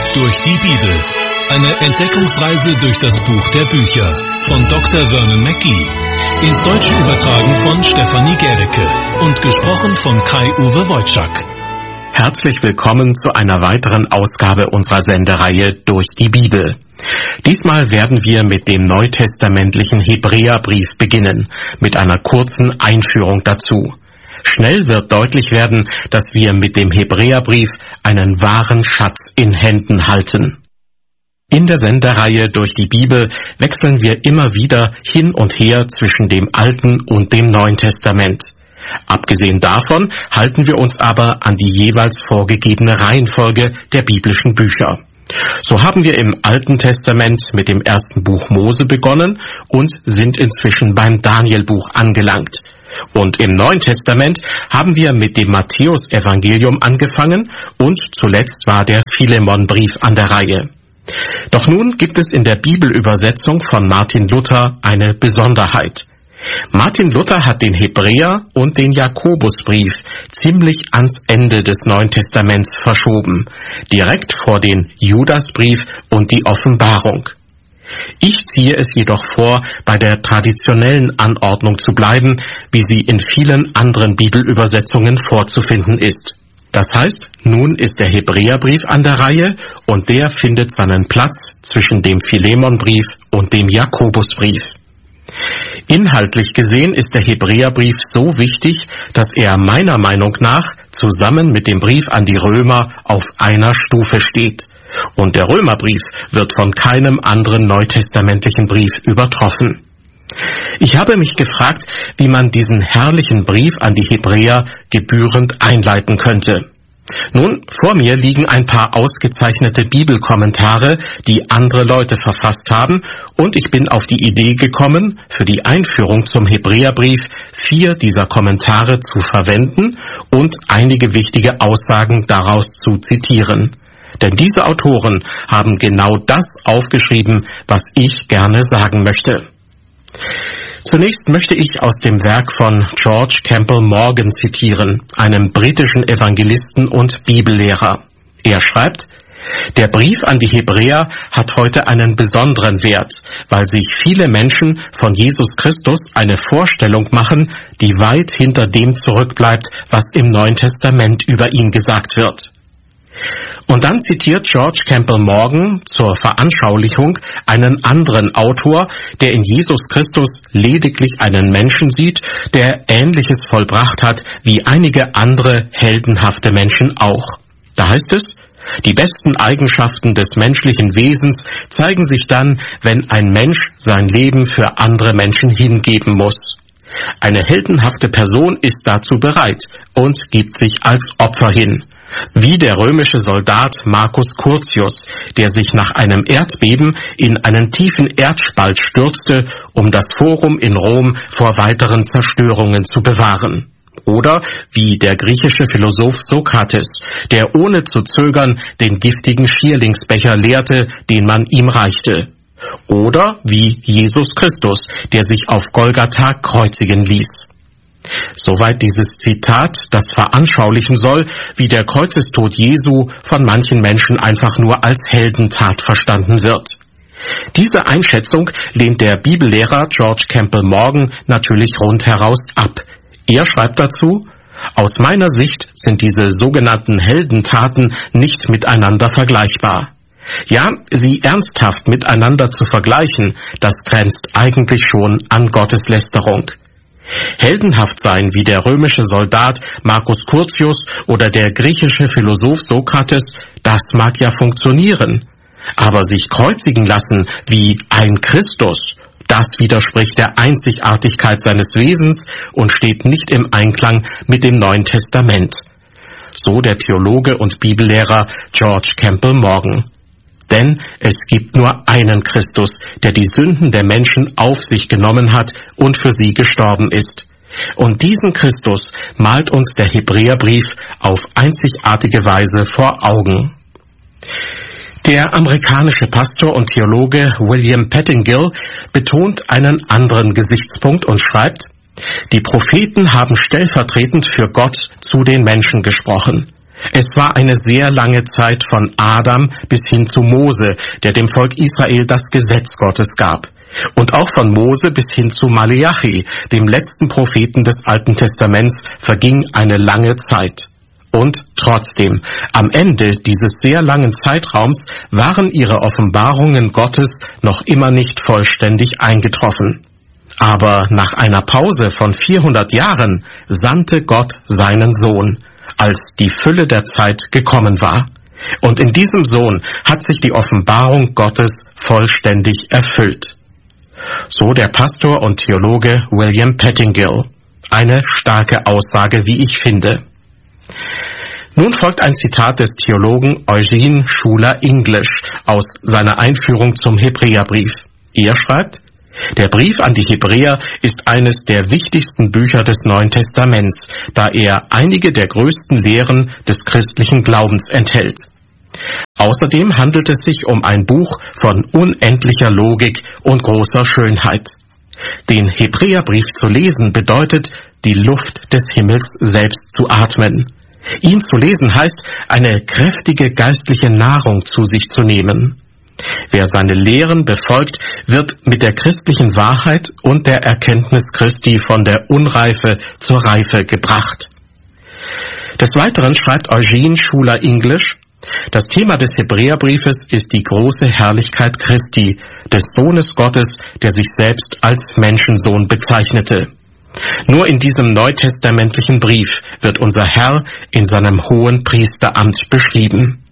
Durch die Bibel. Eine Entdeckungsreise durch das Buch der Bücher von Dr. Vernon Mackey. Ins Deutsche übertragen von Stefanie Gericke und gesprochen von Kai-Uwe Wojczak. Herzlich willkommen zu einer weiteren Ausgabe unserer Sendereihe Durch die Bibel. Diesmal werden wir mit dem neutestamentlichen Hebräerbrief beginnen, mit einer kurzen Einführung dazu. Schnell wird deutlich werden, dass wir mit dem Hebräerbrief einen wahren Schatz in Händen halten. In der Sendereihe Durch die Bibel wechseln wir immer wieder hin und her zwischen dem Alten und dem Neuen Testament. Abgesehen davon halten wir uns aber an die jeweils vorgegebene Reihenfolge der biblischen Bücher. So haben wir im Alten Testament mit dem ersten Buch Mose begonnen und sind inzwischen beim Danielbuch angelangt. Und im Neuen Testament haben wir mit dem Matthäus-Evangelium angefangen und zuletzt war der Philemon-Brief an der Reihe. Doch nun gibt es in der Bibelübersetzung von Martin Luther eine Besonderheit. Martin Luther hat den Hebräer- und den Jakobusbrief ziemlich ans Ende des Neuen Testaments verschoben, direkt vor den Judasbrief und die Offenbarung. Ich ziehe es jedoch vor, bei der traditionellen Anordnung zu bleiben, wie sie in vielen anderen Bibelübersetzungen vorzufinden ist. Das heißt, nun ist der Hebräerbrief an der Reihe und der findet seinen Platz zwischen dem Philemonbrief und dem Jakobusbrief. Inhaltlich gesehen ist der Hebräerbrief so wichtig, dass er meiner Meinung nach zusammen mit dem Brief an die Römer auf einer Stufe steht. Und der Römerbrief wird von keinem anderen neutestamentlichen Brief übertroffen. Ich habe mich gefragt, wie man diesen herrlichen Brief an die Hebräer gebührend einleiten könnte. Nun, vor mir liegen ein paar ausgezeichnete Bibelkommentare, die andere Leute verfasst haben, und ich bin auf die Idee gekommen, für die Einführung zum Hebräerbrief 4 dieser Kommentare zu verwenden und einige wichtige Aussagen daraus zu zitieren. Denn diese Autoren haben genau das aufgeschrieben, was ich gerne sagen möchte. Zunächst möchte ich aus dem Werk von George Campbell Morgan zitieren, einem britischen Evangelisten und Bibellehrer. Er schreibt: Der Brief an die Hebräer hat heute einen besonderen Wert, weil sich viele Menschen von Jesus Christus eine Vorstellung machen, die weit hinter dem zurückbleibt, was im Neuen Testament über ihn gesagt wird. Und dann zitiert George Campbell Morgan zur Veranschaulichung einen anderen Autor, der in Jesus Christus lediglich einen Menschen sieht, der Ähnliches vollbracht hat wie einige andere heldenhafte Menschen auch. Da heißt es: Die besten Eigenschaften des menschlichen Wesens zeigen sich dann, wenn ein Mensch sein Leben für andere Menschen hingeben muss. Eine heldenhafte Person ist dazu bereit und gibt sich als Opfer hin. Wie der römische Soldat Marcus Curtius, der sich nach einem Erdbeben in einen tiefen Erdspalt stürzte, um das Forum in Rom vor weiteren Zerstörungen zu bewahren. Oder wie der griechische Philosoph Sokrates, der ohne zu zögern den giftigen Schierlingsbecher leerte, den man ihm reichte. Oder wie Jesus Christus, der sich auf Golgatha kreuzigen ließ. Soweit dieses Zitat, das veranschaulichen soll, wie der Kreuzestod Jesu von manchen Menschen einfach nur als Heldentat verstanden wird. Diese Einschätzung lehnt der Bibellehrer George Campbell Morgan natürlich rundheraus ab. Er schreibt dazu: Aus meiner Sicht sind diese sogenannten Heldentaten nicht miteinander vergleichbar. Ja, sie ernsthaft miteinander zu vergleichen, das grenzt eigentlich schon an Gotteslästerung. Heldenhaft sein wie der römische Soldat Marcus Curtius oder der griechische Philosoph Sokrates, das mag ja funktionieren. Aber sich kreuzigen lassen wie ein Christus, das widerspricht der Einzigartigkeit seines Wesens und steht nicht im Einklang mit dem Neuen Testament. So der Theologe und Bibellehrer George Campbell Morgan. Denn es gibt nur einen Christus, der die Sünden der Menschen auf sich genommen hat und für sie gestorben ist. Und diesen Christus malt uns der Hebräerbrief auf einzigartige Weise vor Augen. Der amerikanische Pastor und Theologe William Pettingill betont einen anderen Gesichtspunkt und schreibt: Die Propheten haben stellvertretend für Gott zu den Menschen gesprochen. Es war eine sehr lange Zeit von Adam bis hin zu Mose, der dem Volk Israel das Gesetz Gottes gab. Und auch von Mose bis hin zu Maleachi, dem letzten Propheten des Alten Testaments, verging eine lange Zeit. Und trotzdem, am Ende dieses sehr langen Zeitraums waren ihre Offenbarungen Gottes noch immer nicht vollständig eingetroffen. Aber nach einer Pause von 400 Jahren sandte Gott seinen Sohn, als die Fülle der Zeit gekommen war. Und in diesem Sohn hat sich die Offenbarung Gottes vollständig erfüllt. So der Pastor und Theologe William Pettingill. Eine starke Aussage, wie ich finde. Nun folgt ein Zitat des Theologen Eugene Schuler English aus seiner Einführung zum Hebräerbrief. Er schreibt: Der Brief an die Hebräer ist eines der wichtigsten Bücher des Neuen Testaments, da er einige der größten Lehren des christlichen Glaubens enthält. Außerdem handelt es sich um ein Buch von unendlicher Logik und großer Schönheit. Den Hebräerbrief zu lesen bedeutet, die Luft des Himmels selbst zu atmen. Ihn zu lesen heißt, eine kräftige geistliche Nahrung zu sich zu nehmen. Wer seine Lehren befolgt, wird mit der christlichen Wahrheit und der Erkenntnis Christi von der Unreife zur Reife gebracht. Des Weiteren schreibt Eugene Schuler English: Das Thema des Hebräerbriefes ist die große Herrlichkeit Christi, des Sohnes Gottes, der sich selbst als Menschensohn bezeichnete. Nur in diesem neutestamentlichen Brief wird unser Herr in seinem hohen Priesteramt beschrieben.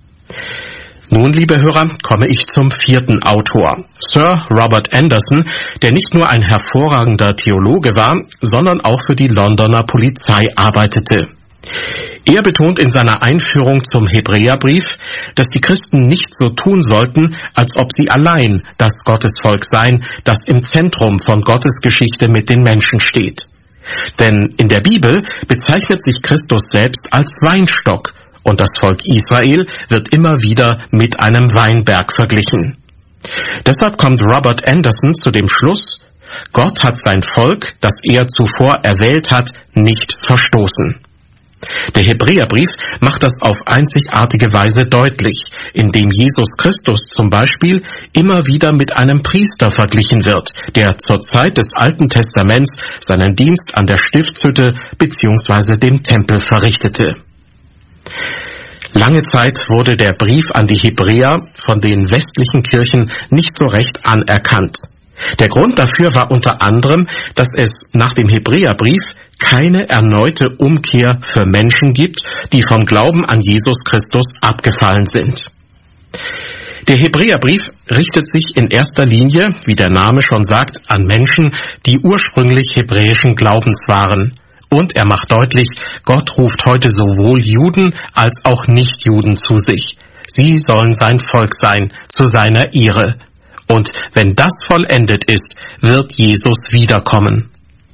Nun, liebe Hörer, komme ich zum vierten Autor, Sir Robert Anderson, der nicht nur ein hervorragender Theologe war, sondern auch für die Londoner Polizei arbeitete. Er betont in seiner Einführung zum Hebräerbrief, dass die Christen nicht so tun sollten, als ob sie allein das Gottesvolk seien, das im Zentrum von Gottes Geschichte mit den Menschen steht. Denn in der Bibel bezeichnet sich Christus selbst als Weinstock und das Volk Israel wird immer wieder mit einem Weinberg verglichen. Deshalb kommt Robert Anderson zu dem Schluss: Gott hat sein Volk, das er zuvor erwählt hat, nicht verstoßen. Der Hebräerbrief macht das auf einzigartige Weise deutlich, indem Jesus Christus zum Beispiel immer wieder mit einem Priester verglichen wird, der zur Zeit des Alten Testaments seinen Dienst an der Stiftshütte bzw. dem Tempel verrichtete. Lange Zeit wurde der Brief an die Hebräer von den westlichen Kirchen nicht so recht anerkannt. Der Grund dafür war unter anderem, dass es nach dem Hebräerbrief keine erneute Umkehr für Menschen gibt, die vom Glauben an Jesus Christus abgefallen sind. Der Hebräerbrief richtet sich in erster Linie, wie der Name schon sagt, an Menschen, die ursprünglich hebräischen Glaubens waren. Und er macht deutlich, Gott ruft heute sowohl Juden als auch Nichtjuden zu sich. Sie sollen sein Volk sein, zu seiner Ehre. Und wenn das vollendet ist, wird Jesus wiederkommen.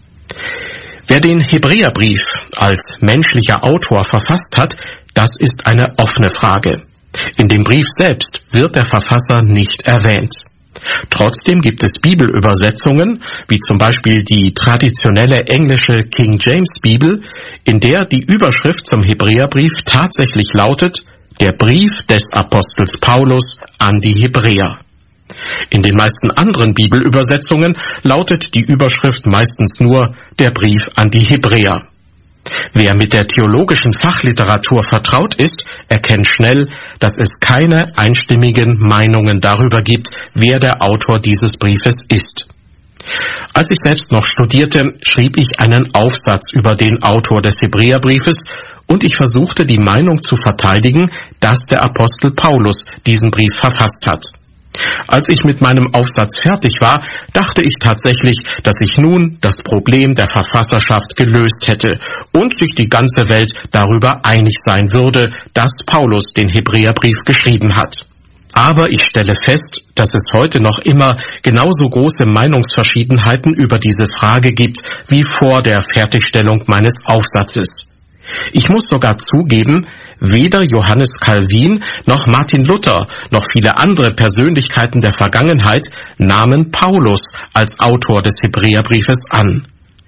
Wer den Hebräerbrief als menschlicher Autor verfasst hat, das ist eine offene Frage. In dem Brief selbst wird der Verfasser nicht erwähnt. Trotzdem gibt es Bibelübersetzungen, wie zum Beispiel die traditionelle englische King James Bibel, in der die Überschrift zum Hebräerbrief tatsächlich lautet: Der Brief des Apostels Paulus an die Hebräer. In den meisten anderen Bibelübersetzungen lautet die Überschrift meistens nur der Brief an die Hebräer. Wer mit der theologischen Fachliteratur vertraut ist, erkennt schnell, dass es keine einstimmigen Meinungen darüber gibt, wer der Autor dieses Briefes ist. Als ich selbst noch studierte, schrieb ich einen Aufsatz über den Autor des Hebräerbriefes und ich versuchte die Meinung zu verteidigen, dass der Apostel Paulus diesen Brief verfasst hat. Als ich mit meinem Aufsatz fertig war, dachte ich tatsächlich, dass ich nun das Problem der Verfasserschaft gelöst hätte und sich die ganze Welt darüber einig sein würde, dass Paulus den Hebräerbrief geschrieben hat. Aber ich stelle fest, dass es heute noch immer genauso große Meinungsverschiedenheiten über diese Frage gibt wie vor der Fertigstellung meines Aufsatzes. Ich muss sogar zugeben, weder Johannes Calvin noch Martin Luther noch viele andere Persönlichkeiten der Vergangenheit nahmen Paulus als Autor des Hebräerbriefes an.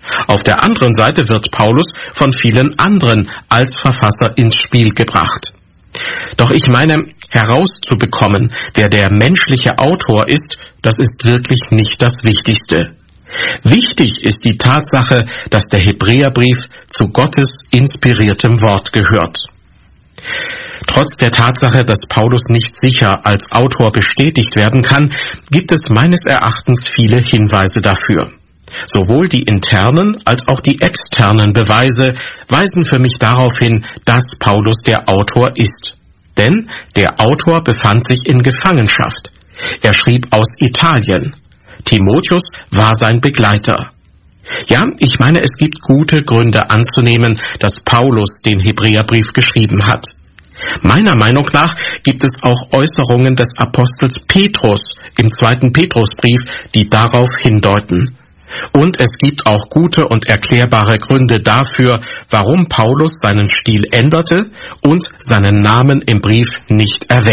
Auf der anderen Seite wird Paulus von vielen anderen als Verfasser ins Spiel gebracht. Doch ich meine, herauszubekommen, wer der menschliche Autor ist, das ist wirklich nicht das Wichtigste. Wichtig ist die Tatsache, dass der Hebräerbrief zu Gottes inspiriertem Wort gehört. Trotz der Tatsache, dass Paulus nicht sicher als Autor bestätigt werden kann, gibt es meines Erachtens viele Hinweise dafür. Sowohl die internen als auch die externen Beweise weisen für mich darauf hin, dass Paulus der Autor ist. Denn der Autor befand sich in Gefangenschaft. Er schrieb aus Italien. Timotheus war sein Begleiter. Ja, ich meine, es gibt gute Gründe anzunehmen, dass Paulus den Hebräerbrief geschrieben hat. Meiner Meinung nach gibt es auch Äußerungen des Apostels Petrus im 2. Petrusbrief, die darauf hindeuten. Und es gibt auch gute und erklärbare Gründe dafür, warum Paulus seinen Stil änderte und seinen Namen im Brief nicht erwähnte.